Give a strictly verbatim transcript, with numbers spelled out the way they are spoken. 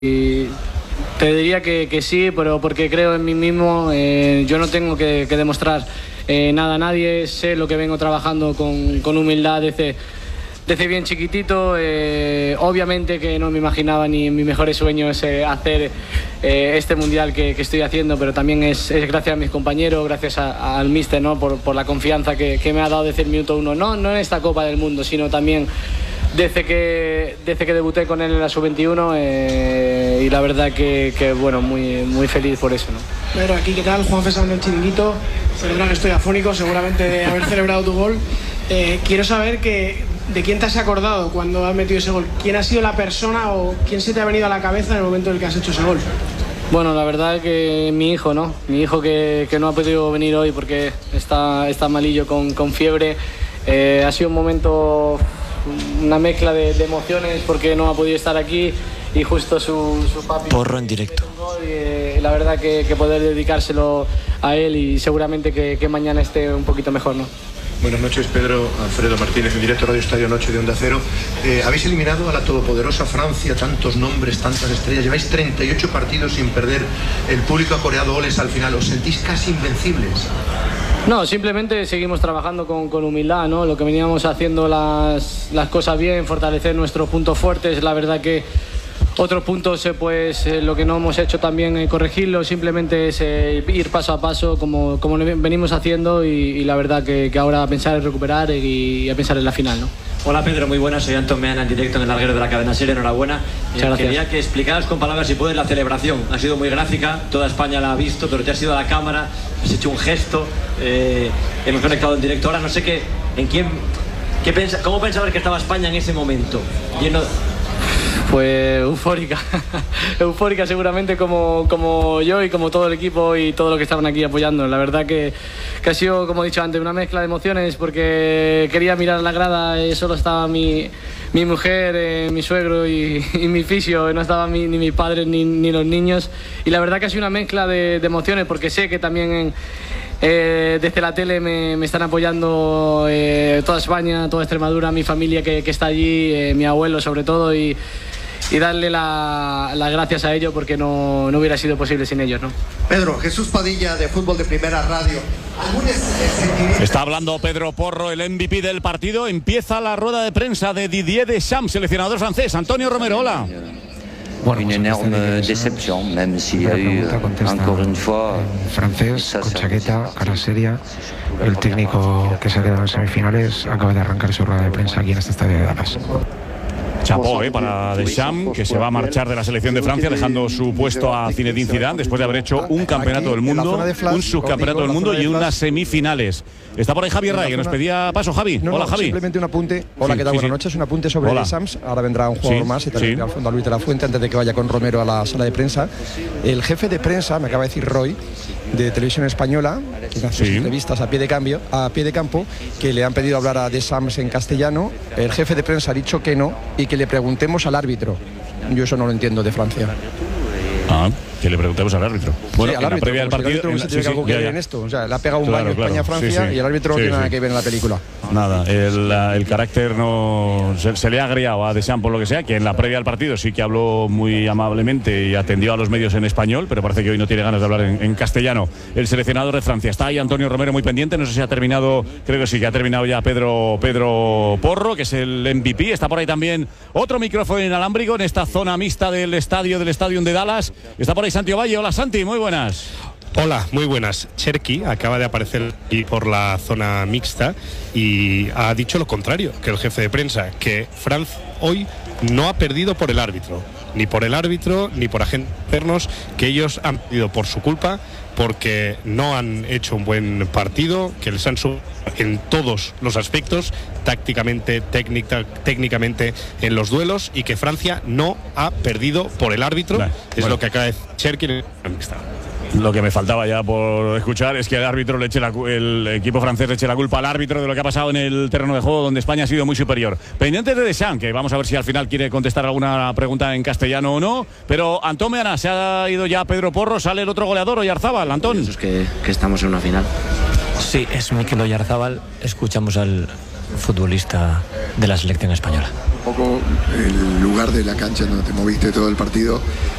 Y te diría que, que sí, pero porque creo en mí mismo. Eh, yo no tengo que, que demostrar eh, nada a nadie. Sé lo que vengo trabajando con, con humildad desde, desde bien chiquitito. Eh, obviamente que no me imaginaba ni en mis mejores sueños eh, hacer eh, este mundial que, que estoy haciendo, pero también es, es gracias a mis compañeros, gracias a, al míster, ¿no? por, por la confianza que, que me ha dado desde el minuto uno. No, no en esta Copa del Mundo, sino también desde que, desde que debuté con él en la sub veintiuno, eh, y la verdad que, que bueno, muy, muy feliz por eso, ¿no? Pero aquí, ¿qué tal? Juan Fesán del Chiringuito. Perdona que estoy afónico, seguramente de haber celebrado tu gol. Eh, quiero saber que, de quién te has acordado cuando has metido ese gol. ¿Quién ha sido la persona o quién se te ha venido a la cabeza en el momento en el que has hecho ese gol? Bueno, la verdad es que mi hijo, ¿no? Mi hijo que, que no ha podido venir hoy porque está, está malillo con, con fiebre. Eh, ha sido un momento, una mezcla de, de emociones porque no ha podido estar aquí y justo su, su papi Porro en directo. Y, eh, la verdad que, que poder dedicárselo a él y seguramente que, que mañana esté un poquito mejor, ¿no? Buenas noches, Pedro. Alfredo Martínez, en directo Radio Estadio Noche de Onda Cero. Eh, habéis eliminado a la todopoderosa Francia, tantos nombres, tantas estrellas. Lleváis treinta y ocho partidos sin perder. El público ha coreado goles al final. ¿Os sentís casi invencibles? No, simplemente seguimos trabajando con, con humildad, ¿no? Lo que veníamos haciendo las, las cosas bien, fortalecer nuestros puntos fuertes. La verdad que otros puntos, eh, pues eh, lo que no hemos hecho también eh, corregirlo, simplemente es eh, ir paso a paso como, como venimos haciendo y, y la verdad que, que ahora a pensar en recuperar y, y a pensar en la final, ¿no? Hola Pedro, muy buenas, soy Antón Meana en directo en el larguero de la cadena SER, enhorabuena. Muchas gracias. Quería que explicaras con palabras si puedes la celebración, ha sido muy gráfica, toda España la ha visto, pero te has ido a la cámara, has hecho un gesto, eh, hemos conectado en directo, ahora no sé qué, en quién, qué pensa, ¿cómo pensabas que estaba España en ese momento? Lleno... Pues eufórica, eufórica seguramente como, como yo y como todo el equipo y todo lo que estaban aquí apoyando. La verdad que, que ha sido, como he dicho antes, una mezcla de emociones porque quería mirar a la grada y solo estaba mi, mi mujer, eh, mi suegro y, y mi fisio, no estaban ni mis padres ni, ni los niños. Y la verdad que ha sido una mezcla de, de emociones porque sé que también en, eh, desde la tele me, me están apoyando eh, toda España, toda Extremadura, mi familia que, que está allí, eh, mi abuelo sobre todo, y y darle la, las gracias a ellos porque no, no hubiera sido posible sin ellos, ¿no? Pedro, Jesús Padilla de Fútbol de Primera Radio. Está hablando Pedro Porro, el M V P del partido. Empieza la rueda de prensa de Didier Deschamps, seleccionador francés. Antonio Romero, hola. Bueno, une énorme déception, même s'il y a eu, encore une fois, francés, con chaqueta, cara seria. El técnico que se ha quedado en semifinales acaba de arrancar su rueda de prensa aquí en este estadio de Dallas. Chapó, eh, para Deschamps, que se va a marchar de la selección de Francia, dejando su puesto a Zinedine Zidane después de haber hecho un campeonato del mundo, un subcampeonato del mundo y unas semifinales. Está por ahí Javier Ray, que nos pedía paso. Javi, no, hola no, Javi. Simplemente un apunte. Hola, sí, ¿qué tal? Sí, Buenas sí. noches. Un apunte sobre Deschamps. Ahora vendrá un jugador sí, más y también sí. al fondo a Luis de la Fuente antes de que vaya con Romero a la sala de prensa. El jefe de prensa, me acaba de decir Roy, de Televisión Española, en las sí. entrevistas a pie de cambio, a pie de campo, que le han pedido hablar a Deschamps en castellano. El jefe de prensa ha dicho que no y que le preguntemos al árbitro. Yo eso no lo entiendo de Francia. Ah, que le preguntemos al árbitro. Bueno, sí, al en árbitro, la previa del partido. El árbitro tiene algo que ver en esto. O sea, le ha pegado un claro, baño claro. España-Francia, sí, sí. y el árbitro no sí, tiene sí. nada que ver en la película. Nada, el, el carácter no se, se le ha agriado a Deschamps por lo que sea, que en la previa del partido sí que habló muy amablemente y atendió a los medios en español, pero parece que hoy no tiene ganas de hablar en, en castellano. El seleccionador de Francia está ahí, Antonio Romero, muy pendiente. No sé si ha terminado, creo que sí, que ha terminado ya Pedro, Pedro Porro, que es el M V P. Está por ahí también otro micrófono inalámbrico en esta zona mixta del estadio, del estadio de Dallas. Está por ahí Santi Ovalle. Hola Santi, muy buenas. Hola, muy buenas. Cherki acaba de aparecer aquí por la zona mixta y ha dicho lo contrario que el jefe de prensa, que Francia hoy no ha perdido por el árbitro, ni por el árbitro ni por agentes externos, que ellos han perdido por su culpa, porque no han hecho un buen partido, que les han subido en todos los aspectos, tácticamente, técnica, técnicamente en los duelos, y que Francia no ha perdido por el árbitro. Vale, es bueno. Lo que acaba de decir Cherki en la mixta. Lo que me faltaba ya por escuchar es que el árbitro le eche la, el equipo francés le eche la culpa al árbitro de lo que ha pasado en el terreno de juego, donde España ha sido muy superior. Pendientes de Deschamps, que vamos a ver si al final quiere contestar alguna pregunta en castellano o no. Pero Antón Meana, se ha ido ya Pedro Porro, sale el otro goleador, Oyarzábal. Antón. Eso es que, que estamos en una final. Sí, es Mikel Oyarzábal. Escuchamos al futbolista de la selección española. Un poco el lugar de la cancha donde te moviste todo el partido